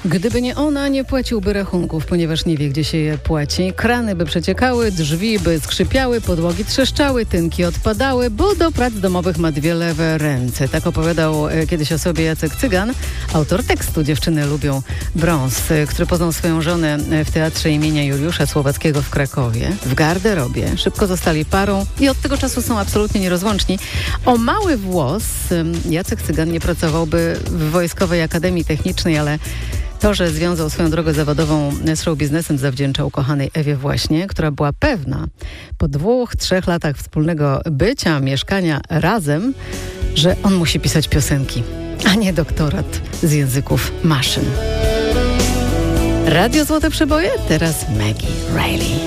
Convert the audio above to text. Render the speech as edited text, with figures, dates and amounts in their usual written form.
Gdyby nie ona, nie płaciłby rachunków, ponieważ nie wie, gdzie się je płaci. Krany by przeciekały, drzwi by skrzypiały, podłogi trzeszczały, tynki odpadały, bo do prac domowych ma dwie lewe ręce. Tak opowiadał kiedyś o sobie Jacek Cygan, autor tekstu Dziewczyny lubią brąz, który poznał swoją żonę w Teatrze imienia Juliusza Słowackiego w Krakowie, w garderobie. Szybko zostali parą i od tego czasu są absolutnie nierozłączni. O mały włos Jacek Cygan nie pracowałby w Wojskowej Akademii Technicznej, ale to, że związał swoją drogę zawodową z show biznesem, zawdzięczał ukochanej Ewie właśnie, która była pewna po 2-3 latach wspólnego bycia, mieszkania razem, że on musi pisać piosenki, a nie doktorat z języków maszyn. Radio Złote Przeboje, teraz Maggie Reilly.